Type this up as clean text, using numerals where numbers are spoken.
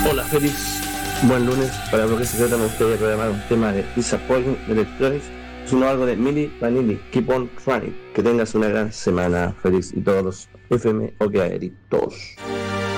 Hola Félix, buen lunes. Para lo que se trata me gustaría programar un tema de Disappointing Electronics, sino algo de Milli Vanilli, Keep on Running. Que tengas una gran semana, Félix, y todos los FM OK todos.